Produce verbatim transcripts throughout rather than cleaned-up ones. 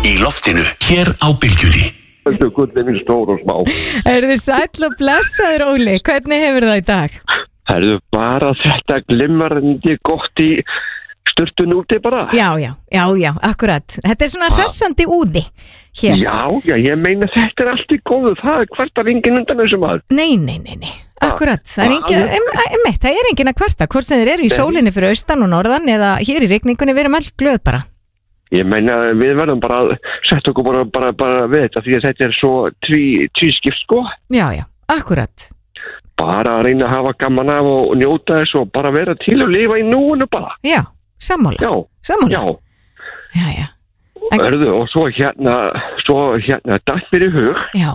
í loftinu hér á Bylgjunni. Þetta er gullið mín stór og smá. Erðu sæll og blessaður, Óli. Hvernig hefur það í dag? Erðu bara þetta glimmarandi gott í sturtun úti bara? Já, já, já, já, akkurat. Þetta er svona hressandi úði hér. Já, já, ég meina þetta er allt í góðu. Það er hvertar enginn undan þessum að. Nei, nei, nei, nei. Akkurat. Það er engin, em, em, það er engin að kvarta. Hvort sem þeir eru í sólinni fyrir austan og norðan eða hér í rigningunni, við erum allt glöð bara. Ég meina við verðum bara að setja okkur bara, bara, bara við þetta því að þetta er svo tví, tvískipt sko. Já, já, akkurat. Bara að reyna að hafa gaman af og njóta þess og bara vera til og lifa í núinu bara. Já, sammála. Já, sammála. já. Já, já. En... Erðu, og svo hérna, svo hérna, datt mér í hug. Já.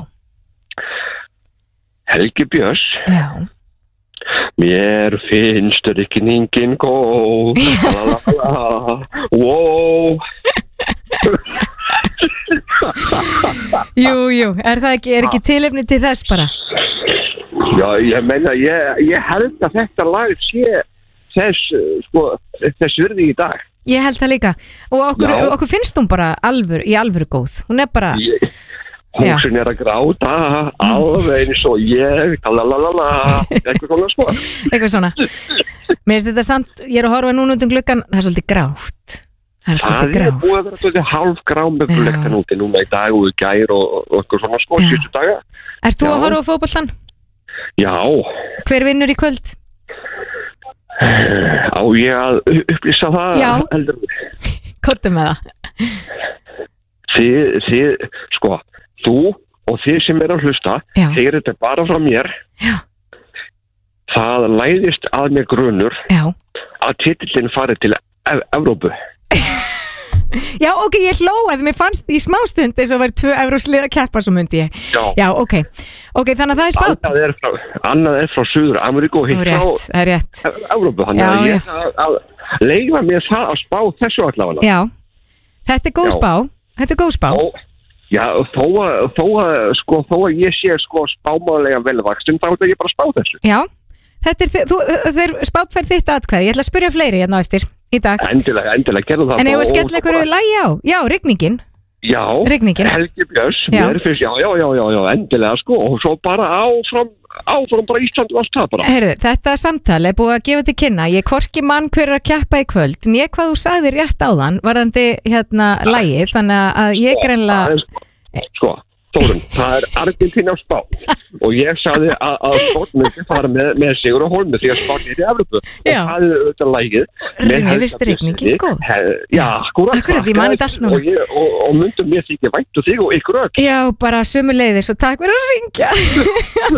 Helgi Björns. Já. Mér finnst rigningin góð. Lalalala. Wow. Jú, jú, er það ekki, er ekki tilefni til þess bara? Já, ég meina, ég, ég held að þetta lag sé þess, sko, þess virði í dag. Ég held það líka. Og okkur, Já. okkur finnst hún bara alvör, í alvöru góð. Hún er bara... Ég, Húsin er að gráta, alveg eins og ég, lalalala, eitthvað svona sko. Eitthvað svona. Mér finnst þetta samt, ég er að horfa núna út um gluggan, það er svolítið grátt. Það er svolítið Það er grátt. búið að vera svolítið hálf grám með gluggan úti núna í dag og í gær og, og eitthvað svona sko, Já. síðustu daga. Ert þú Já. að horfa á fótboltann? Já, Hver vinnur í kvöld? á ég að upplýsa það? Já. Heldur. Kottu með það. Þið, þið, sko, þú og þið sem er að hlusta, Já. þeir þetta bara frá mér. Já. Það læðist að mér grunur Já. að titillin fari til Ev Evrópu. Já, ok, ég hló að mér fannst í smástund eins og væri tvö evróslið að keppa svo myndi ég. Já. Já, ok. Ok, þannig að það er spátt. Annað er frá, annað er frá Suður Ameríku og hitt frá Rétt, það er rétt. Ev Evrópu. Þannig Já, að já. ég að, að leifa mér það að spá þessu allavega. Já, þetta er góð Já. spá. Þetta er góð spá. Og, já, þó að, þó að, sko, þó að ég sé, sko, spámálega velvaxin, þá er ég bara að spá þessu. Já, þetta er, þi- þú, þeir spátt fær þitt atkvæði. Ég ætla að spyrja fleiri hérna á eftir í dag. Endilega, endilega, gerðu það. En ef við Og- skella og ykkur bara- lagi á, já, rigningin. Já, Rigningin. Helgi Björns, Já. mér finnst, já, já, já, já, já, endilega, sko, og svo bara áfram, áfram bara Ísland og allt það bara. Heyrðu, þetta samtal er búið að gefa til kynna. Ég hvorki mann hver er að keppa í kvöld, né hvað þú sagði rétt áðan varðandi hérna lagið, þannig að ég greinlega... Það er sko, sko, Þórun, það er Argentína á spá og ég sagði að, að Spán myndi fara með, með sigur á hólmi því að Spán er í Evrópu og Já. það er auðvitað lægið Mér finnst rigningin góð. Já, akkurat Akkurat, ég man þetta allt núna. og, ég- og, og myndum mér þykja vænt og þig og ykkur öll. Já, bara sömuleiðis og takk fyrir að ringja.